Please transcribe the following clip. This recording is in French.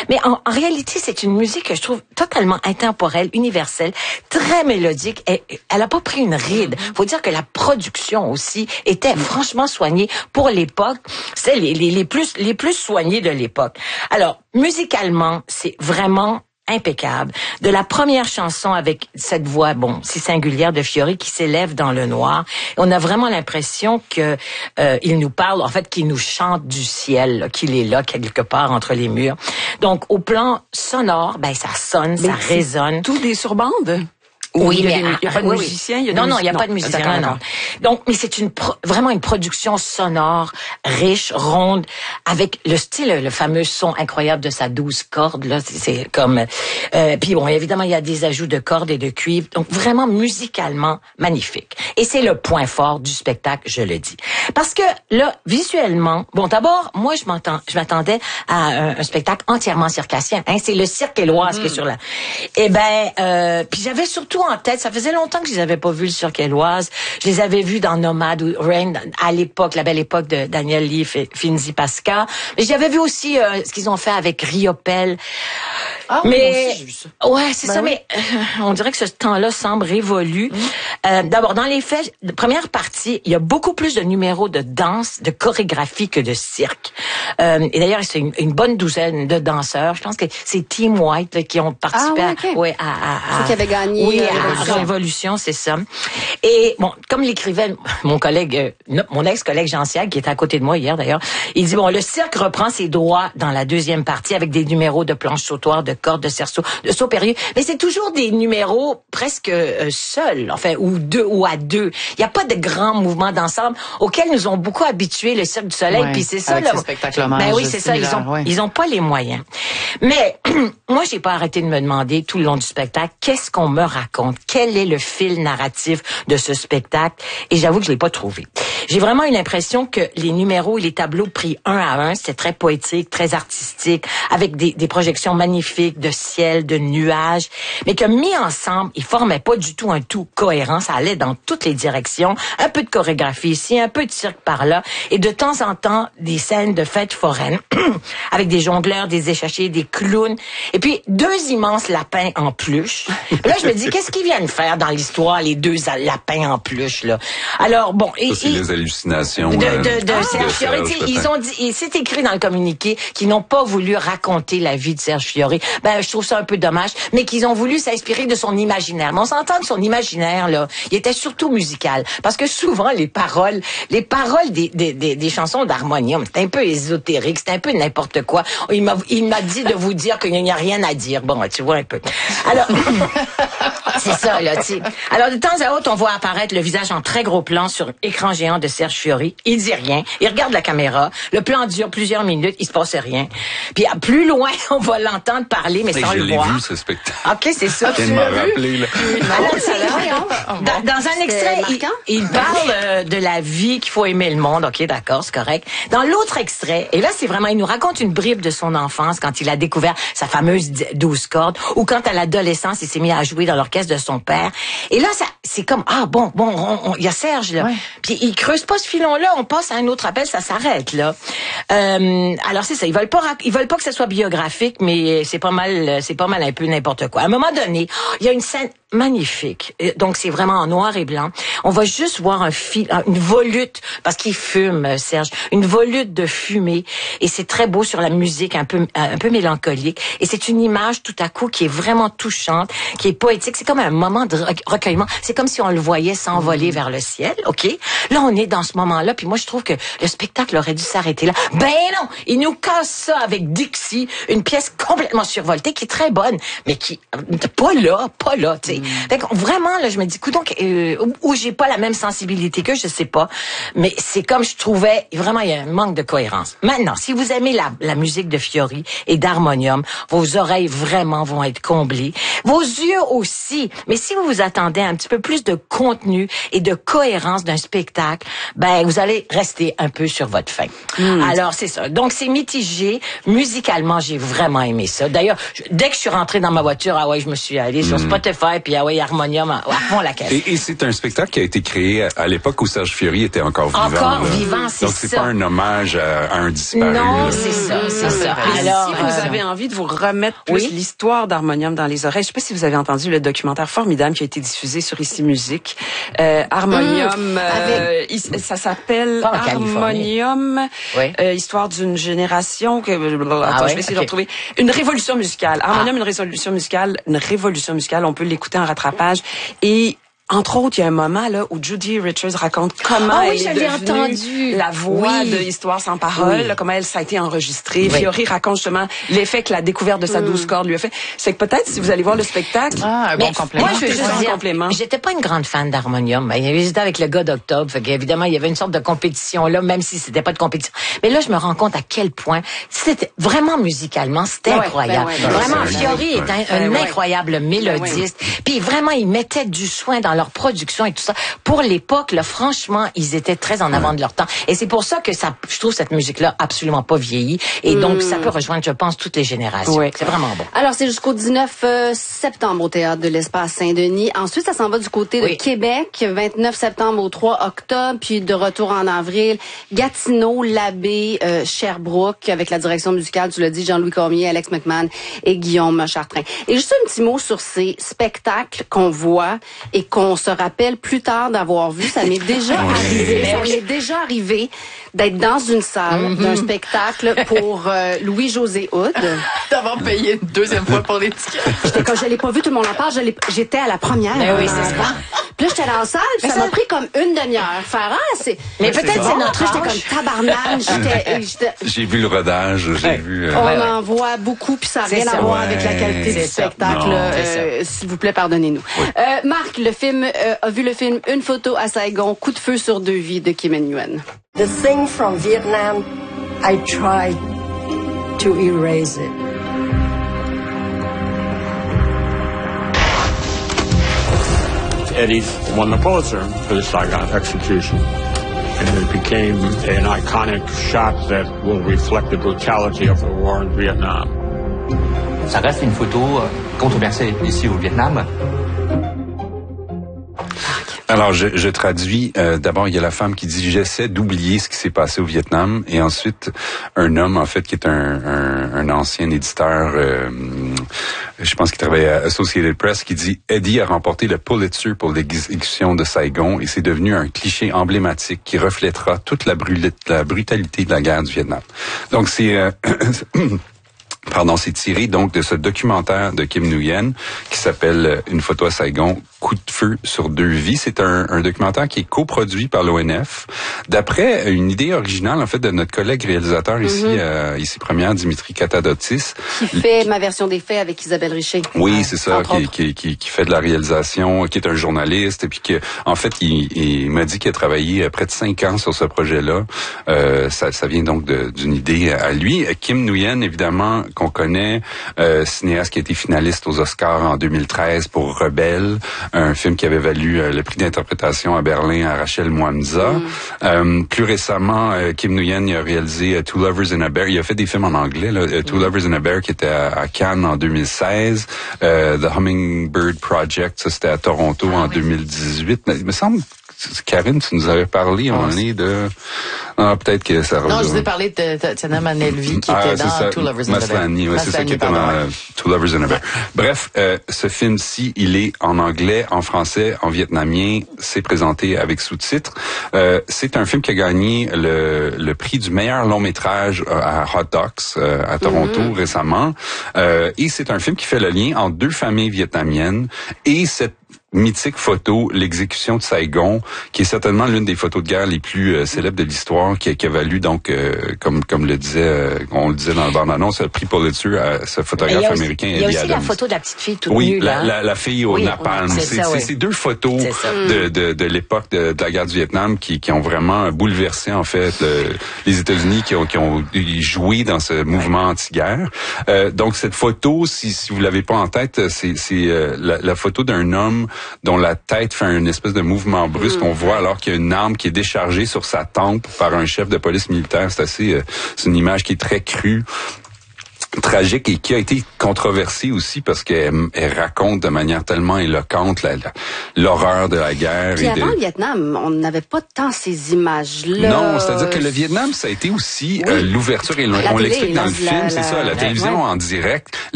Mais en réalité, c'est une musique que je trouve totalement intemporelle, universelle, très mélodique. Elle a pas pris une ride. Faut dire que la production aussi était franchement soignée pour l'époque. C'est les plus soignés de l'époque. Alors, musicalement, c'est vraiment impeccable. De la première chanson avec cette voix, si singulière de Fiori qui s'élève dans le noir, on a vraiment l'impression que il nous parle, en fait, qu'il nous chante du ciel, là, qu'il est là quelque part entre les murs. Donc, au plan sonore, ça sonne, ça résonne. Tout des surbandes? Oui, mais il n'y a pas de musicien. Non, il n'y a pas de musicien. Non. Donc, mais c'est vraiment une production sonore riche, ronde, avec le style, le fameux son incroyable de sa 12 cordes. Là, c'est comme. Puis évidemment, il y a des ajouts de cordes et de cuivre. Donc, vraiment musicalement magnifique. Et c'est le point fort du spectacle, je le dis, parce que là, visuellement, d'abord, moi, je m'attendais à un spectacle entièrement circassien. C'est le Cirque Éloise qui est sur la. Puis j'avais surtout en tête, ça faisait longtemps que je les avais pas vus le Cirque Éloise. Je les avais vus dans Nomade ou Rain à l'époque, la belle époque de Daniel Lee, Finzi Pascal. Mais j'avais vu aussi ce qu'ils ont fait avec Riopelle. Ah, mais moi aussi, j'ai vu ça. Ouais, c'est ça. Mais on dirait que ce temps-là semble révolu. D'abord, dans les faits, la première partie, il y a beaucoup plus de numéros de danse, de chorégraphie que de cirque. Et d'ailleurs, c'est une bonne douzaine de danseurs. Je pense que c'est Team White là, qui ont participé ceux qui avaient gagné. Oui, à Révolution, c'est ça. Et comme l'écrivait mon collègue, mon ex-collègue Jean Siag, qui était à côté de moi hier d'ailleurs, il dit le cirque reprend ses droits dans la deuxième partie avec des numéros de planches sautoirs, de cordes, de cerceaux, de sauts périlleux. Mais c'est toujours des numéros presque seuls, enfin, ou à deux. Il n'y a pas de grands mouvements d'ensemble auxquels nous ont beaucoup habitués le Cirque du Soleil. Puis c'est ça, là. Oui, c'est ça. Ils ont pas les moyens. Mais moi, j'ai pas arrêté de me demander tout le long du spectacle, qu'est-ce qu'on me raconte? Quel est le fil narratif de ce spectacle? Et j'avoue que je l'ai pas trouvé. J'ai vraiment eu l'impression que les numéros et les tableaux pris un à un, c'était très poétique, très artistique, avec des projections magnifiques de ciel, de nuages, mais que mis ensemble, ils formaient pas du tout un tout cohérent. Ça allait dans toutes les directions. Un peu de chorégraphie ici, un peu de cirque par là, et de temps en temps, des scènes de fêtes foraines, avec des jongleurs, des échachés, des clowns, et puis 2 immenses lapins en peluche. Là, je me dis, qu'est-ce qu'ils viennent faire dans l'histoire, les 2 lapins en peluche, là? Alors, c'est les hallucinations de Serge Fiori. Ils ont dit, et c'est écrit dans le communiqué qu'ils n'ont pas voulu raconter la vie de Serge Fiori. Je trouve ça un peu dommage, mais qu'ils ont voulu s'inspirer de son imaginaire. Mais on s'entend que son imaginaire, là, il était surtout musical. Parce que souvent, les paroles des chansons d'harmonium, c'est un peu ésotérique, c'est un peu n'importe quoi. Il m'a dit de vous dire qu'il n'y a rien à dire. Tu vois un peu. Alors, c'est ça, là, tu sais. Alors, de temps à autre, on voit apparaître le visage en très gros plan sur écran géant de Serge Fiori. Il dit rien. Il regarde la caméra. Le plan dure plusieurs minutes. Il se passe rien. Puis, plus loin, on va l'entendre parler, mais sans le voir. Je l'ai vu, ce spectacle. OK, c'est ça. Tu m'as rappelé, là. Dans un extrait, il parle de la vie, qu'il faut aimer le monde. OK, d'accord, c'est correct. Dans l'autre extrait, et là, c'est vraiment, il nous raconte une bribe de son enfance quand il a découvert sa fameuse 12 cordes, ou quand à l'adolescence, il s'est mis à jouer dans l'orchestre de son père. Et là, c'est comme, il y a Serge, là. Ouais. Puis il creuse pas ce filon-là, on passe à un autre appel, ça s'arrête, là. Alors c'est ça, ils veulent pas que ça soit biographique, mais c'est pas mal un peu n'importe quoi. À un moment donné, il y a une scène magnifique. Donc c'est vraiment en noir et blanc. On va juste voir une volute, parce qu'il fume, Serge, une volute de fumée, et c'est très beau sur la musique un peu mélancolique, et c'est une image tout à coup qui est vraiment touchante, qui est poétique. C'est comme un moment de recueillement. C'est comme si on le voyait s'envoler vers le ciel, OK? Là, on est dans ce moment-là, puis moi, je trouve que le spectacle aurait dû s'arrêter là. Ben non! Il nous casse ça avec Dixie, une pièce complètement survoltée, qui est très bonne, mais qui, pas là, tu sais. Fait que vraiment, là, je me dis, donc où j'ai pas la même sensibilité que je sais pas, mais c'est comme je trouvais, vraiment, il y a un manque de cohérence. Maintenant, si vous aimez la musique de Fiori et d'harmonium, vos oreilles vraiment vont être comblées. Vos yeux aussi. Mais si vous vous attendez à un petit peu plus de contenu et de cohérence d'un spectacle, vous allez rester un peu sur votre faim. Alors, c'est ça. Donc, c'est mitigé. Musicalement, j'ai vraiment aimé ça. D'ailleurs, dès que je suis rentrée dans ma voiture, je me suis allée sur Spotify, puis ah oui, harmonium à fond la caisse. Et c'est un spectacle qui a été créé à l'époque où Serge Fiori était encore vivant. Encore vivant, c'est ça. Donc c'est pas un hommage à un disparu. Non, là. c'est ça. Alors, si vous avez envie de vous remettre plus l'histoire d'Harmonium dans les oreilles, je sais pas si vous avez entendu le documentaire formidable qui a été diffusé sur Ici Musique. Harmonium, ça s'appelle Harmonium, histoire d'une génération que je vais essayer de retrouver une révolution musicale. Harmonium, une révolution musicale. On peut l'écouter en rattrapage et entre autres, il y a un moment là où Judy Richards raconte comment elle est devenue la voix de Histoire sans parole, là, comment ça a été enregistré. Fiori raconte justement l'effet que la découverte de sa 12 cordes lui a fait. C'est que peut-être si vous allez voir le spectacle, un bon complément. Moi, je veux juste dire, complément. J'étais pas une grande fan d'Harmonium. J'étais avec le gars d'Octobre, fait qu'évidemment il y avait une sorte de compétition là, même si c'était pas de compétition. Mais là, je me rends compte à quel point c'était vraiment musicalement, c'était incroyable. Vraiment, Fiori est un incroyable mélodiste. Puis vraiment, il mettait du soin dans leur production et tout ça. Pour l'époque, là, franchement, ils étaient très en avant de leur temps. Et c'est pour ça que je trouve cette musique-là absolument pas vieillie. Et donc, ça peut rejoindre, je pense, toutes les générations. Oui. C'est vraiment bon. Alors, c'est jusqu'au 19 septembre au Théâtre de l'Espace Saint-Denis. Ensuite, ça s'en va du côté de Québec, 29 septembre au 3 octobre, puis de retour en avril, Gatineau, Labbé, Sherbrooke, avec la direction musicale, tu l'as dit, Jean-Louis Cormier, Alex McMahon et Guillaume Chartrain. Et juste un petit mot sur ces spectacles qu'on voit et qu'on se rappelle plus tard d'avoir vu. Ça m'est déjà arrivé. Ça m'est déjà arrivé d'être dans une salle d'un spectacle pour Louis-José Hood. D'avoir payé une deuxième fois pour les tickets. Quand je l'ai pas vu, tout le monde en parle, j'étais à la première. Ben oui, c'est ça. Puis là, j'étais dans la salle, puis ça m'a pris comme une demi-heure. Mais peut-être c'est notre âge. J'étais comme tabarnane. J'ai vu le rodage, j'ai vu... On en voit beaucoup, puis ça n'a rien à voir avec la qualité du spectacle. S'il vous plaît, pardonnez-nous. Marc, le film a vu le film Une photo à Saigon, Coup de feu sur 2 vies de Kim Il-Nguyen. The thing from Vietnam, I tried to erase it. Eddie won the Pulitzer for the Saigon execution. And it became an iconic shot that will reflect the brutality of the war in Vietnam. Ça reste une photo controversée ici au Vietnam. Alors, je traduis. D'abord, il y a la femme qui dit « J'essaie d'oublier ce qui s'est passé au Vietnam ». Et ensuite, un homme, en fait, qui est un ancien éditeur, je pense qu'il travaillait à Associated Press, qui dit « Eddie a remporté le Pulitzer pour l'exécution de Saigon et c'est devenu un cliché emblématique qui reflètera toute la brutalité de la guerre du Vietnam ». Donc, c'est... c'est tiré donc de ce documentaire de Kim Il-Nguyen qui s'appelle Une photo à Saigon, Coup de feu sur 2 vies. C'est un documentaire qui est coproduit par l'ONF d'après une idée originale en fait de notre collègue réalisateur ici première, Dimitri Katadotis. Qui fait Ma version des faits avec Isabelle Richer. Oui, c'est ça, qui fait de la réalisation, qui est un journaliste et puis que en fait il m'a dit qu'il a travaillé près de 5 ans sur ce projet-là. Ça vient donc d'une idée à lui. Kim Il-Nguyen, évidemment, qu'on connaît, cinéaste qui a été finaliste aux Oscars en 2013 pour Rebelle, un film qui avait valu le prix d'interprétation à Berlin à Rachel Mwanza. Plus récemment, Kim Il-Nguyen a réalisé Two Lovers and a Bear. Il a fait des films en anglais, là. Two Lovers and a Bear qui était à Cannes en 2016. The Hummingbird Project, ça c'était à Toronto en 2018. Mais il me semble, Karine, tu nous avais parlé à un moment donné de... Ah, peut-être que ça... Non, je vous ai parlé de Tatiana Manelvi qui était dans Two Lovers and a Bear. Maslany, c'est ça qui était dans Two Lovers and a Bear. Bref, ce film-ci, il est en anglais, en français, en vietnamien. C'est présenté avec sous-titres. C'est un film qui a gagné le prix du meilleur long-métrage à Hot Docs à Toronto récemment. Et c'est un film qui fait le lien entre 2 familles vietnamiennes et cette mythique photo, l'exécution de Saigon, qui est certainement l'une des photos de guerre les plus célèbres de l'histoire, qui a valu donc, comme on le disait dans la bande-annonce, le prix Pulitzer à ce photographe américain. Il y a aussi la photo de la petite fille toute nue. Oui, la fille au napalm. C'est ces 2 photos de l'époque de la guerre du Vietnam qui ont vraiment bouleversé en fait les États-Unis, qui ont joué dans ce mouvement anti-guerre. Donc cette photo, si vous l'avez pas en tête, c'est la photo d'un homme dont la tête fait une espèce de mouvement brusque. On voit alors qu'il y a une arme qui est déchargée sur sa tempe par un chef de police militaire. C'est une image qui est très crue. tragique et qui a été controversée aussi parce qu'elle raconte de manière tellement éloquente l'horreur de la guerre. Puis avant le Vietnam, on n'avait pas tant ces images-là. Non, c'est-à-dire que le Vietnam, ça a été aussi l'ouverture, et on l'explique dans le film, c'est ça, la télévision en direct,